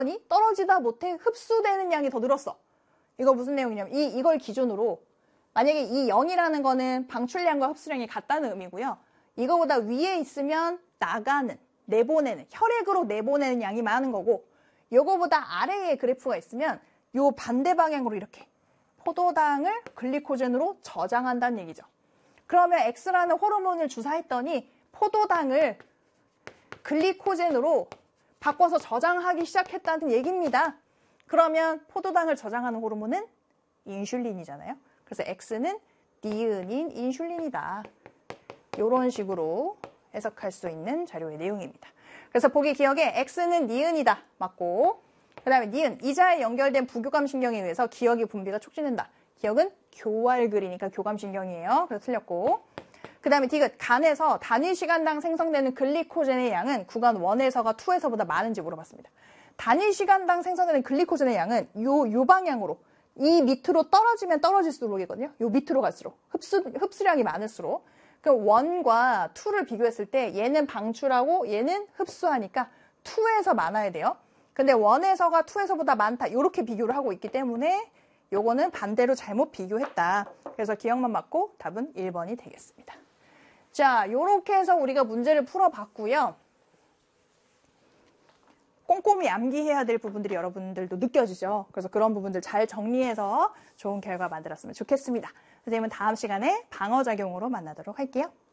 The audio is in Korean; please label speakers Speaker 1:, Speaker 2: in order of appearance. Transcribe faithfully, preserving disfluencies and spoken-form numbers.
Speaker 1: 떨어지다 못해 흡수되는 양이 더 늘었어. 이거 무슨 내용이냐면 이, 이걸 기준으로 만약에 이 영이라는 거는 방출량과 흡수량이 같다는 의미고요. 이거보다 위에 있으면 나가는, 내보내는, 혈액으로 내보내는 양이 많은 거고 요거보다 아래에 그래프가 있으면 요 반대 방향으로 이렇게 포도당을 글리코젠으로 저장한다는 얘기죠. 그러면 X라는 호르몬을 주사했더니 포도당을 글리코젠으로 바꿔서 저장하기 시작했다는 얘기입니다. 그러면 포도당을 저장하는 호르몬은 인슐린이잖아요. 그래서 X는 니은인 인슐린이다. 이런 식으로 해석할 수 있는 자료의 내용입니다. 그래서 보기 기억에 X는 니은이다. 맞고 그 다음에 니은, 이자에 연결된 부교감신경에 의해서 기억의 분비가 촉진된다. 기억은 교활글이니까 교감신경이에요. 그래서 틀렸고 그 다음에 디귿, 간에서 단위 시간당 생성되는 글리코젠의 양은 구간 일에서가 이에서보다 많은지 물어봤습니다. 단위 시간당 생성되는 글리코젠의 양은 요, 요 방향으로 이 밑으로 떨어지면 떨어질수록이거든요. 요 밑으로 갈수록 흡수, 흡수량이 많을수록 그럼 일과 이를 비교했을 때 얘는 방출하고 얘는 흡수하니까 이에서 많아야 돼요. 근데 일에서가 이에서보다 많다. 이렇게 비교를 하고 있기 때문에 요거는 반대로 잘못 비교했다. 그래서 기억만 맞고 답은 일 번이 되겠습니다. 자, 요렇게 해서 우리가 문제를 풀어봤고요. 꼼꼼히 암기해야 될 부분들이 여러분들도 느껴지죠. 그래서 그런 부분들 잘 정리해서 좋은 결과 만들었으면 좋겠습니다. 선생님은 다음 시간에 방어작용으로 만나도록 할게요.